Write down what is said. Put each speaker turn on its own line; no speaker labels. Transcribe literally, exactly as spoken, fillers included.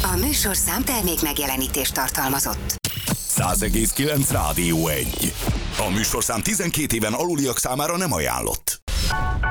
A műsorszám termék megjelenítést tartalmazott.
száz egész kilenc Rádió egy. A műsorszám tizenkét éven aluliak számára nem ajánlott.